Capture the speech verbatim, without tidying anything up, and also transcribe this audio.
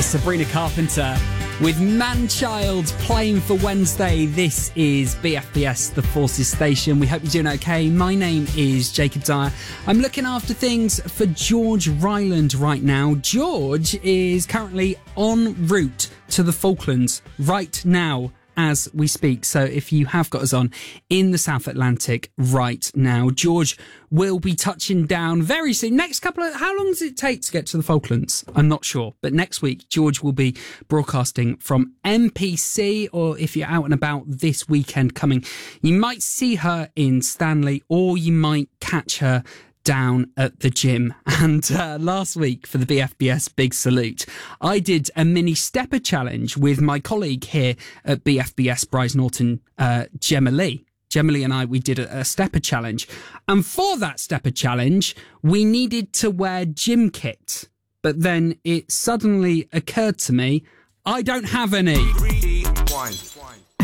Sabrina Carpenter with Man-Child playing for Wednesday. This is B F B S, the Forces Station. We hope you're doing okay. My name is Jacob Dyer. I'm looking after things for George Ryland right now. George is currently en route to the Falklands right now as we speak. So if you have got us on in the South Atlantic right now, George will be touching down very soon. Next couple of, how long does it take to get to the Falklands? I'm not sure. But next week, George will be broadcasting from M P C, or if you're out and about this weekend coming, you might see her in Stanley, or you might catch her down at the gym. And uh, last week for the B F B S Big Salute, I did a mini stepper challenge with my colleague here at B F B S, Bryce Norton, uh, Gemma Lee. Gemma Lee and I, we did a, a stepper challenge. And for that stepper challenge, we needed to wear gym kit. But then it suddenly occurred to me, I don't have any. Three, one.